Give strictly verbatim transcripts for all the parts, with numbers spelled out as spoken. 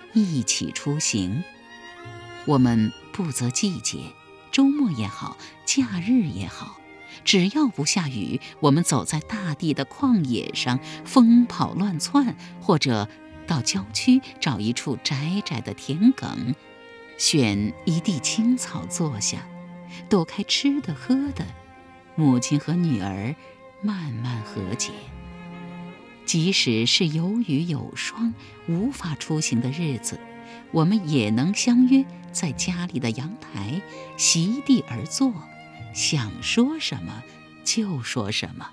一起出行。我们不择季节，周末也好，假日也好，只要不下雨，我们走在大地的旷野上，疯跑乱窜，或者到郊区找一处窄窄的田埂，选一地青草坐下，躲开吃的喝的，母亲和女儿慢慢和解。即使是有雨有霜，无法出行的日子，我们也能相约在家里的阳台席地而坐，想说什么就说什么。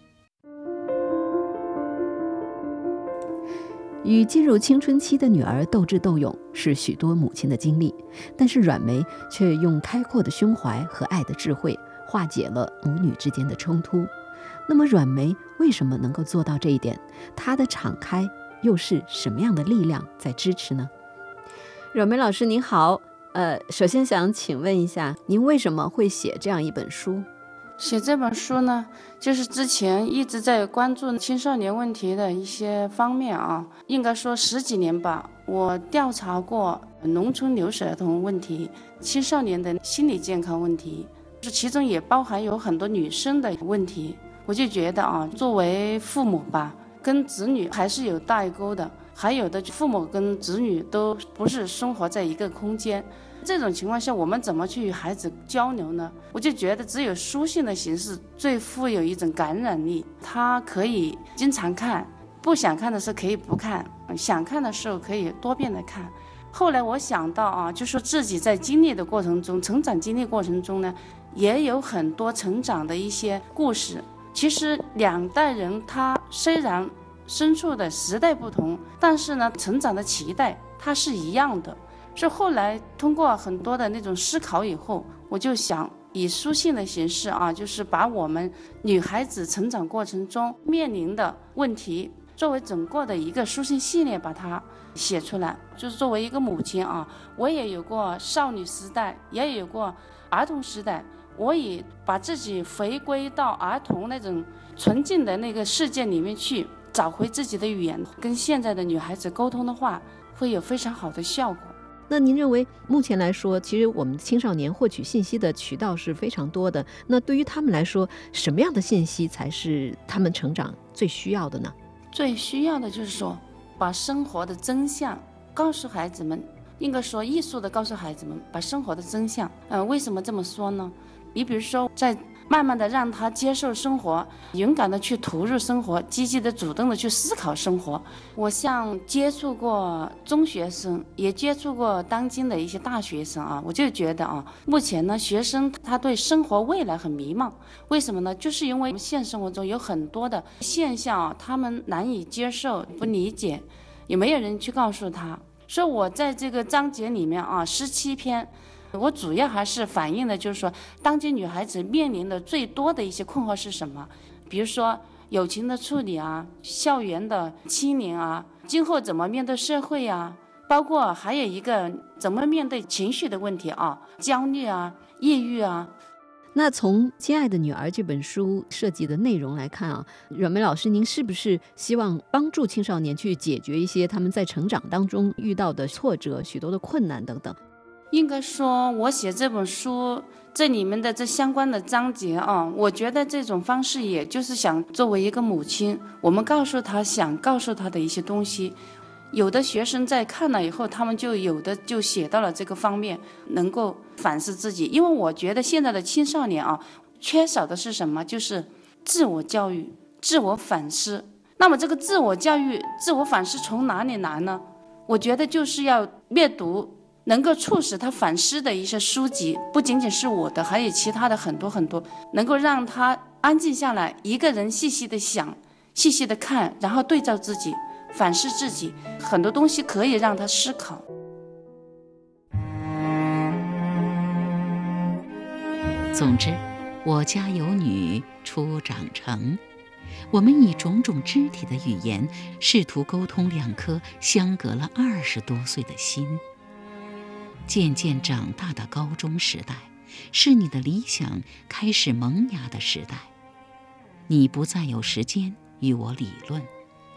与进入青春期的女儿斗智斗勇是许多母亲的经历，但是阮梅却用开阔的胸怀和爱的智慧化解了母女之间的冲突。那么阮梅为什么能够做到这一点？她的敞开又是什么样的力量在支持呢？阮梅老师您好，呃，首先想请问一下，您为什么会写这样一本书？ 写这本书呢，就是之前一直在关注青少年问题的一些方面啊，应该说十几年吧。我调查过农村留守儿童问题、青少年的心理健康问题，其中也包含有很多女生的问题。我就觉得啊，作为父母吧，跟子女还是有代沟的，还有的父母跟子女都不是生活在一个空间。这种情况下，我们怎么去与孩子交流呢？我就觉得只有书信的形式最富有一种感染力，他可以经常看，不想看的时候可以不看，想看的时候可以多遍的看。后来我想到啊，就说自己在经历的过程中，成长经历过程中呢，也有很多成长的一些故事。其实两代人他虽然身处的时代不同，但是呢，成长的期待它是一样的。是后来通过很多的那种思考以后，我就想以书信的形式啊，就是把我们女孩子成长过程中面临的问题，作为整个的一个书信系列把它写出来。就是作为一个母亲啊，我也有过少女时代，也有过儿童时代，我也把自己回归到儿童那种纯净的那个世界里面去，找回自己的语言，跟现在的女孩子沟通的话，会有非常好的效果。 那您认为目前来说，其实我们青少年获取信息的渠道是非常多的，那对于他们来说，什么样的信息才是他们成长最需要的呢？ 最需要的就是说，把生活的真相告诉孩子们，应该说艺术的告诉孩子们，把生活的真相。呃，为什么这么说呢？你比如说，在慢慢的让他接受生活，勇敢的去投入生活，积极的主动的去思考生活。我像接触过中学生，也接触过当今的一些大学生啊，我就觉得啊，目前呢，学生他对生活未来很迷茫。为什么呢？就是因为现实生活中有很多的现象啊，他们难以接受、不理解，也没有人去告诉他。所以我在这个章节里面啊，十七篇。我主要还是反映的就是说，当今女孩子面临的最多的一些困惑是什么？比如说友情的处理啊，校园的欺凌啊，今后怎么面对社会啊，包括还有一个怎么面对情绪的问题啊，焦虑啊，抑郁啊。 那从《亲爱的女儿》这本书设计的内容来看啊，阮梅老师，您是不是希望帮助青少年去解决一些他们在成长当中遇到的挫折、许多的困难等等？ 应该说我写这本书这里面的这相关的章节啊，我觉得这种方式也就是想作为一个母亲，我们告诉他想告诉他的一些东西。有的学生在看了以后，他们就有的就写到了这个方面，能够反思自己。因为我觉得现在的青少年啊，缺少的是什么？就是自我教育、自我反思。那么这个自我教育、自我反思从哪里来呢？我觉得就是要阅读能够促使他反思的一些书籍，不仅仅是我的，还有其他的很多很多，能够让他安静下来，一个人细细的想，细细的看，然后对照自己，反思自己，很多东西可以让他思考。 总之，我家有女初长成，我们以种种肢体的语言，试图沟通两颗相隔了二十多岁的心。渐渐长大的高中时代，是你的理想开始萌芽的时代。你不再有时间与我理论，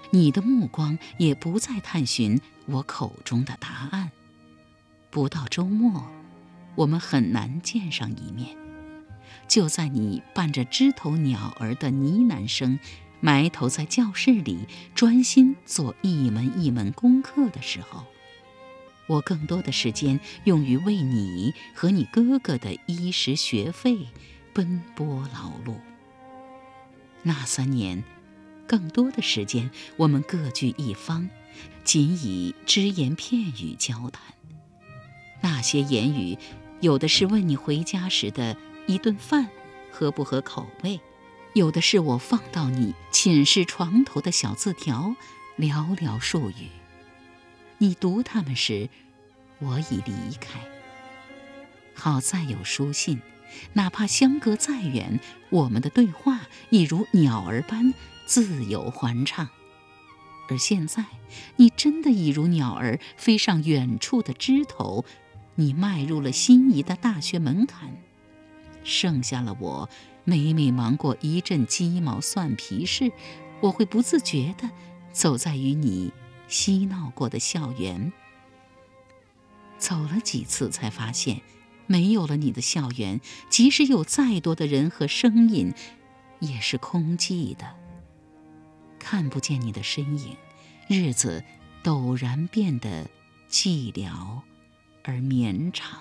你的目光也不再探寻我口中的答案。不到周末，我们很难见上一面。就在你伴着枝头鸟儿的呢喃声，埋头在教室里专心做一门一门功课的时候，我更多的时间用于为你和你哥哥的衣食学费奔波劳碌。那三年，更多的时间我们各据一方，仅以只言片语交谈。那些言语，有的是问你回家时的一顿饭合不合口味，有的是我放到你寝室床头的小字条，寥寥数语。你读它们时，我已离开。好在有书信，哪怕相隔再远，我们的对话亦如鸟儿般自由欢畅。而现在，你真的已如鸟儿飞上远处的枝头，你迈入了心仪的大学门槛，剩下了我每每忙过一阵鸡毛蒜皮事，我会不自觉地走在与你嬉闹过的校园。走了几次才发现，没有了你的校园，即使有再多的人和声音，也是空寂的。看不见你的身影，日子陡然变得寂寥而绵长。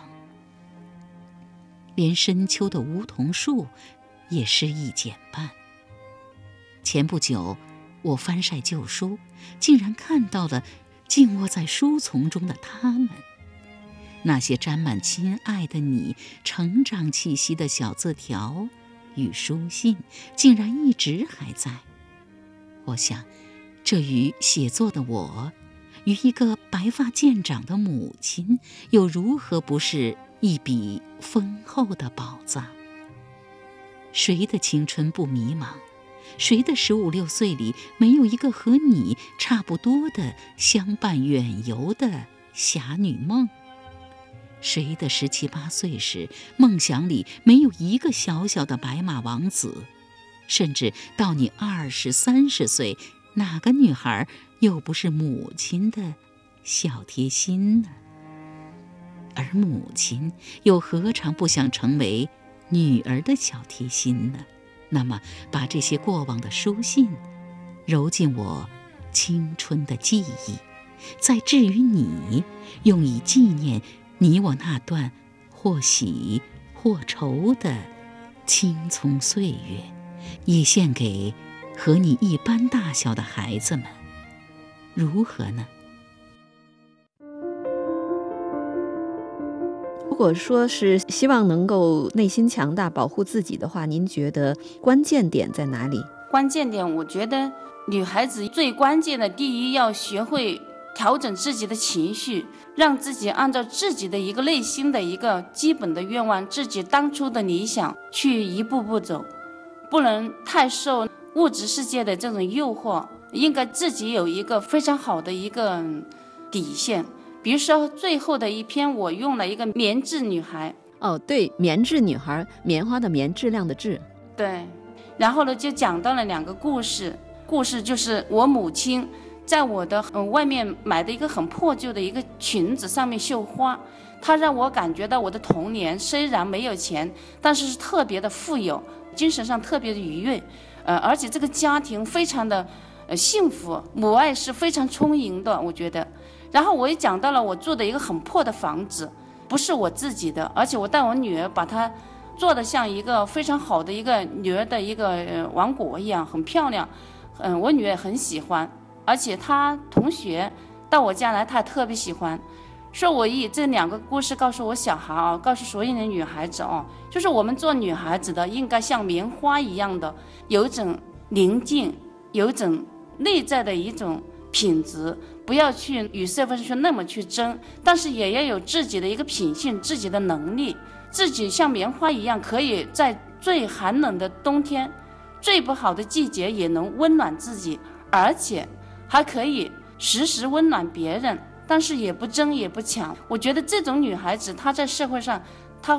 连深秋的梧桐树也诗意减半。前不久，我翻晒旧书，竟然看到了静卧在书丛中的他们。那些沾满亲爱的你成长气息的小字条与书信，竟然一直还在。我想，这与写作的我，与一个白发渐长的母亲，又如何不是一笔丰厚的宝藏？谁的青春不迷茫？谁的十五六岁里没有一个和你差不多的相伴远游的侠女梦？谁的十七八岁时，梦想里没有一个小小的白马王子？甚至到你二十三十岁，哪个女孩又不是母亲的小贴心呢？而母亲又何尝不想成为女儿的小贴心呢？那么，把这些过往的书信揉进我青春的记忆，再至于你，用以纪念你我那段或喜或愁的青葱岁月，也献给和你一般大小的孩子们，如何呢？ 如果说是希望能够内心强大，保护自己的话，您觉得关键点在哪里？ 关键点，我觉得女孩子最关键的，第一要学会调整自己的情绪，让自己按照自己的一个内心的一个基本的愿望，自己当初的理想去一步步走，不能太受物质世界的这种诱惑，应该自己有一个非常好的一个底线。比如说最后的一篇，我用了一个棉质女孩。 哦，对，棉质女孩，棉花的棉，质量的质。 对，然后呢就讲到了两个故事，故事就是我母亲在我的、呃、外面买的一个很破旧的一个裙子上面绣花，她让我感觉到我的童年虽然没有钱，但是是特别的富有，精神上特别的愉悦，呃，而且这个家庭非常的、呃、幸福，母爱是非常充盈的，我觉得。然后我也讲到了我住的一个很破的房子，不是我自己的，而且我带我女儿把它做得像一个非常好的一个女儿的一个、呃、王国一样，很漂亮。嗯，我女儿很喜欢，而且她同学到我家来，她特别喜欢。说我以这两个故事告诉我小孩啊，告诉所有的女孩子哦，就是我们做女孩子的应该像棉花一样的，有一种宁静，有一种内在的一种品质，不要去与社会上去那么去争，但是也要有自己的一个品性，自己的能力，自己像棉花一样，可以在最寒冷的冬天，最不好的季节也能温暖自己，而且还可以时时温暖别人，但是也不争也不抢。我觉得这种女孩子她在社会上她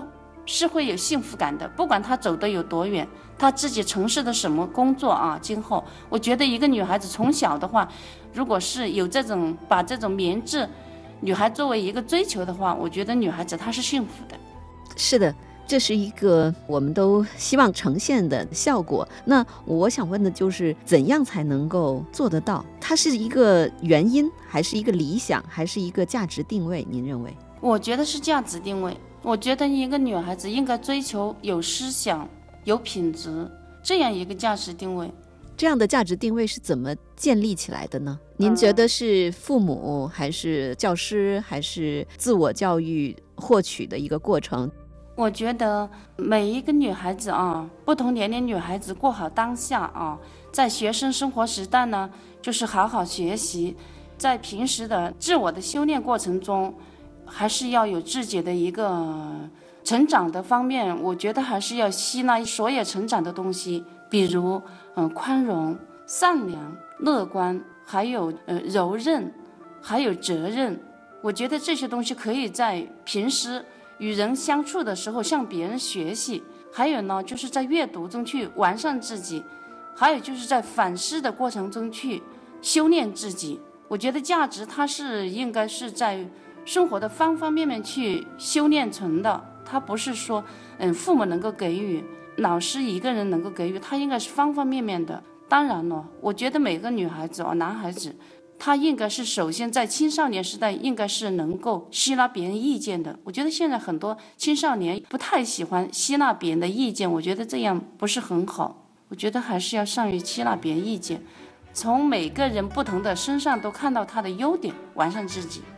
是会有幸福感的，不管她走得有多远，她自己从事的什么工作啊，今后我觉得一个女孩子从小的话，如果是有这种把这种棉质女孩作为一个追求的话，我觉得女孩子她是幸福的。 是的，这是一个我们都希望呈现的效果。那我想问的就是怎样才能够做得到？它是一个原因，还是一个理想，还是一个价值定位？您认为？ 我觉得是价值定位。我觉得一个女孩子应该追求有思想、有品质这样一个价值定位。 这样的价值定位是怎么建立起来的呢？您觉得是父母还是教师还是自我教育获取的一个过程？ 我觉得每一个女孩子啊，不同年龄女孩子过好当下啊，在学生生活时代呢，就是好好学习，在平时的自我的修炼过程中，还是要有自己的一个成长的方面。我觉得还是要吸纳所有成长的东西，比如嗯宽容、善良、乐观，还有呃柔韧，还有责任。我觉得这些东西可以在平时与人相处的时候向别人学习，还有呢就是在阅读中去完善自己，还有就是在反思的过程中去修炼自己。我觉得价值它是应该是在生活的方方面面去修炼成的，它不是说嗯父母能够给予，老师一个人能够给予，它应该是方方面面的。当然了，我觉得每个女孩子哦男孩子，他应该是首先在青少年时代应该是能够吸纳别人意见的。我觉得现在很多青少年不太喜欢吸纳别人的意见，我觉得这样不是很好。我觉得还是要善于吸纳别人意见，从每个人不同的身上都看到他的优点，完善自己。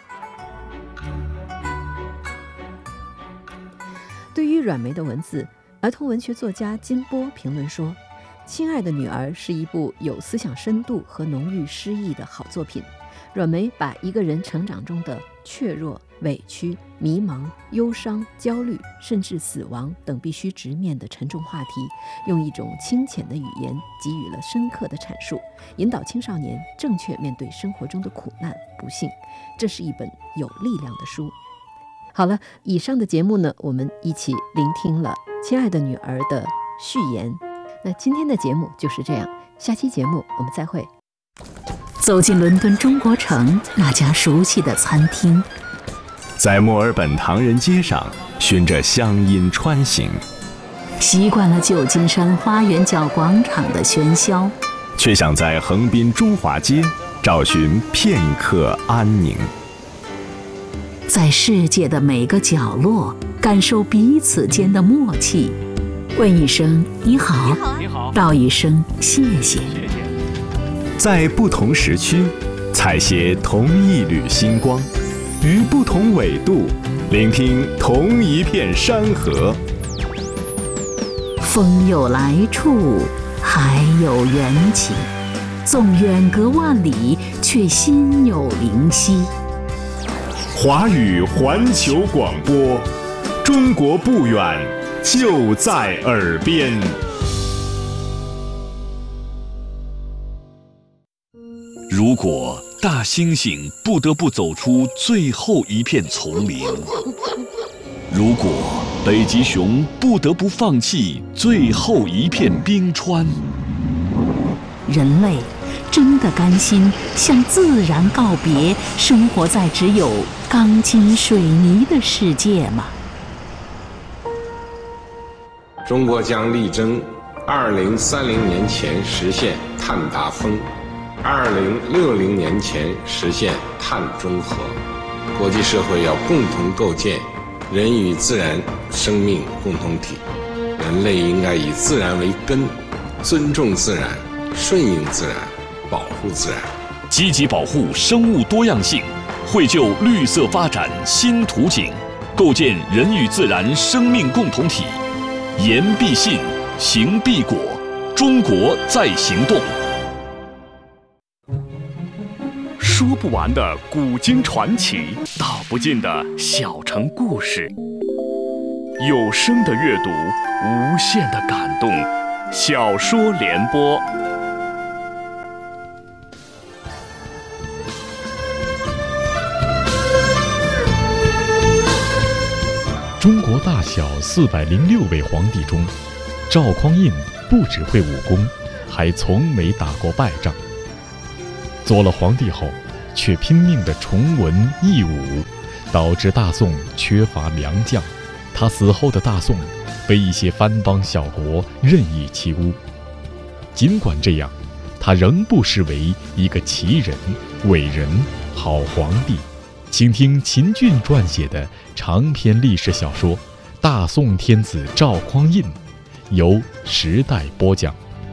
对于阮梅的文字，儿童文学作家金波评论说，亲爱的女儿是一部有思想深度和浓郁诗意的好作品。阮梅把一个人成长中的怯弱、委屈、迷茫、忧伤、焦虑，甚至死亡等必须直面的沉重话题，用一种清浅的语言给予了深刻的阐述，引导青少年正确面对生活中的苦难、不幸。这是一本有力量的书。好了，以上的节目呢，我们一起聆听了《亲爱的女儿》的序言。那今天的节目就是这样，下期节目我们再会。 走进伦敦中国城那家熟悉的餐厅， 在墨尔本唐人街上循着乡音穿行， 习惯了旧金山花园角广场的喧嚣， 却想在横滨中华街找寻片刻安宁。 在世界的每个角落感受彼此间的默契，问一声你好，你好，道一声谢谢。 在不同时区采撷同一缕星光，于不同纬度聆听同一片山河。 风有来处，海有缘起，纵远隔万里，却心有灵犀。 华语环球广播，中国不远，就在耳边。 如果大猩猩不得不走出最后一片丛林，如果北极熊不得不放弃最后一片冰川， 人类真的甘心向自然告别，生活在只有钢筋水泥的世界吗？ 中国将力争二零三零年前实现碳达峰，二零六零年前实现碳中和。国际社会要共同构建人与自然生命共同体，人类应该以自然为根，尊重自然，顺应自然，保护自然， 积极保护生物多样性，绘就绿色发展新图景，构建人与自然生命共同体。言必信，行必果，中国在行动。说不完的古今传奇，道不尽的小城故事。有声的阅读，无限的感动。小说联播。 中国大小四百零六位皇帝中，赵匡胤不只会武功，还从没打过败仗。做了皇帝后，却拼命地崇文抑武，导致大宋缺乏良将。他死后的大宋被一些藩邦小国任意欺污。尽管这样，他仍不失为一个奇人、伟人、好皇帝。请听秦俊撰写的长篇历史小说《大宋天子赵匡胤》，由时代播讲。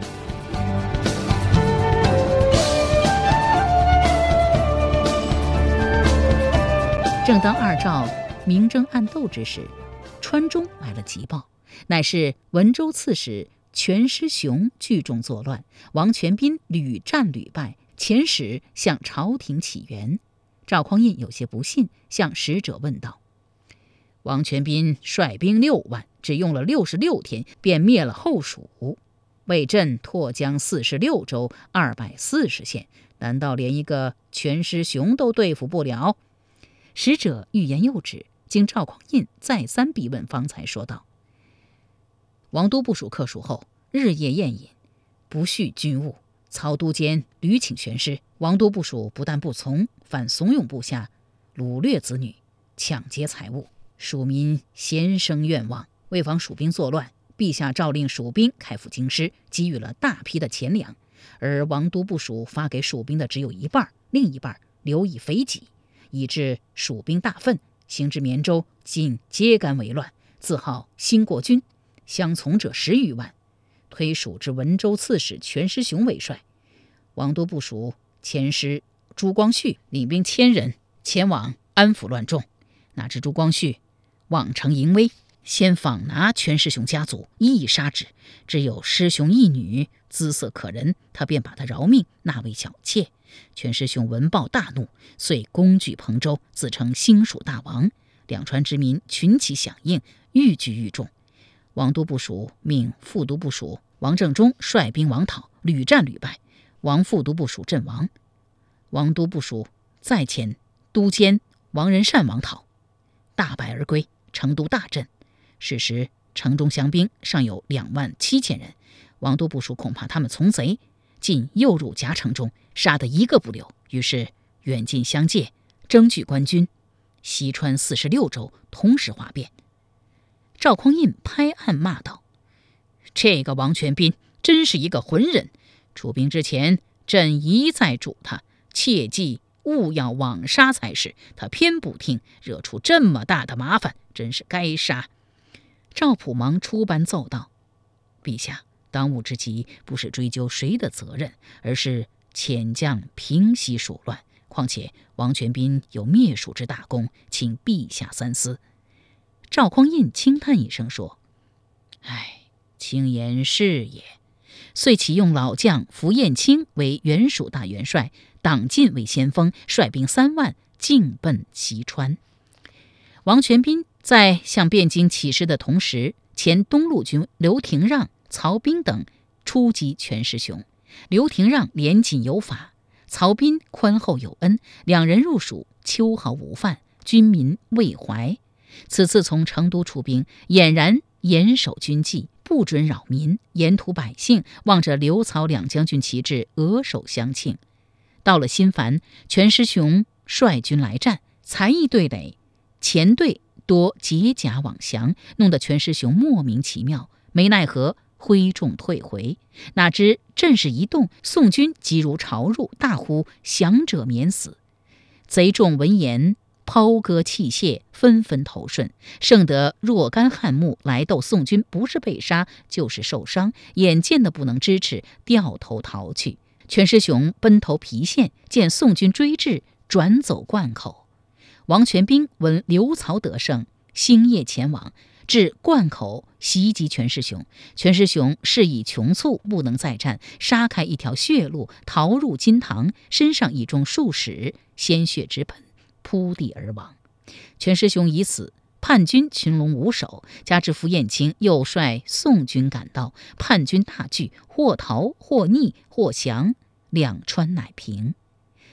正当二赵明争暗斗之时，川中来了急报，乃是文州刺史全师雄聚众作乱，王全斌屡战屡败，遣使向朝廷起援。赵匡胤有些不信，向使者问道：王全斌率兵六万，只用了六十六天便灭了后蜀，为朕拓疆四十六州二百四十县，难道连一个全师雄都对付不了？使者欲言又止，经赵匡胤再三逼问，方才说道：王都部署客蜀后，日夜宴饮，不恤军务。曹都监屡请全师，王都部署不但不从，反怂恿部下掳掠子女，抢劫财物，蜀民咸生怨望。为防蜀兵作乱，陛下诏令蜀兵开赴京师，给予了大批的钱粮，而王都部署发给蜀兵的只有一半，另一半留以肥己，以致蜀兵大愤，行至绵州，竟揭竿为乱，自号兴国军，相从者十余万，推蜀之文州刺史全师雄为帅。王都部署前师朱光绪领兵千人前往安抚乱众，哪知朱光绪妄称淫威，先访拿全师雄家族，一一杀之。只有师兄一女姿色可人，他便把他饶命，纳为小妾。全师兄闻报大怒，遂攻据彭州，自称兴蜀大王。两川之民群起响应，愈聚愈众。王都部署命副都部署王正中率兵王讨，屡战屡败，王副都部署阵亡。王都部署再遣都监王仁善王讨，大败而归，成都大震。是时城中降兵尚有两万七千人，王都部署恐怕他们从贼，竟诱入夹城中，杀得一个不留。于是远近相借，征聚官军，西川四十六州同时哗变。赵匡胤拍案骂道：这个王全斌真是一个浑人，出兵之前朕一再嘱他切记勿要枉杀才是，他偏不听，惹出这么大的麻烦，真是该杀。赵普忙出班奏道：陛下，当务之急不是追究谁的责任，而是遣将平息蜀乱，况且王全斌有灭蜀之大功，请陛下三思。赵匡胤轻叹一声说：唉，卿言是也。遂启用老将符彦卿为原蜀大元帅，党进为先锋，率兵三万进奔西川。王全斌在向汴京起事的同时，前东路军刘廷让、曹彬等出击全师雄。刘廷让严谨有法，曹彬宽厚有恩，两人入蜀秋毫无犯，军民未怀。此次从成都出兵，俨然严守军纪，不准扰民，沿途百姓望着刘曹两将军旗帜，额首相庆。到了新繁，全师雄率军来战，才艺对垒，前队多解甲罔降，弄得全师雄莫名其妙，没奈何挥众退回。哪知阵势一动，宋军急如潮入，大呼降者免死。贼众闻言抛戈弃械，纷纷投顺，剩得若干汉牧来斗宋军，不是被杀就是受伤，眼见的不能支持，掉头逃去。全师雄奔投郫县，见宋军追至，转走灌口。王全斌闻刘曹得胜，星夜前往，至灌口袭击全师雄。全师雄事已穷促，不能再战，杀开一条血路，逃入金堂，身上已中数矢，鲜血直喷，扑地而亡。全师雄已死，叛军群龙无首，加之符彦卿又率宋军赶到，叛军大惧，或逃或逆或降，两川乃平。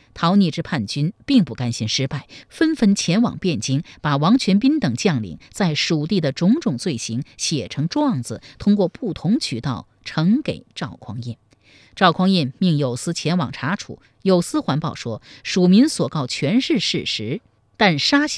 逃逆之叛军并不甘心失败，纷纷前往汴京，把王全斌等将领在蜀地的种种罪行写成状子，通过不同渠道呈给赵匡胤。赵匡胤命有司前往查处，有司环报说，蜀民所告全是事实，但杀降